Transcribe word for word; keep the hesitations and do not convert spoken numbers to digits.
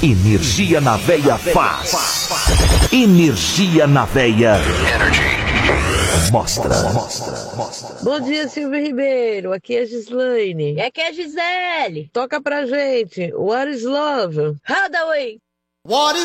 Energia na veia faz. Energia na veia. Mostra. Bom dia, Silvio Ribeiro. Aqui é Gislaine. E aqui é Gisele. Toca pra gente. What is love? Hadaway. What is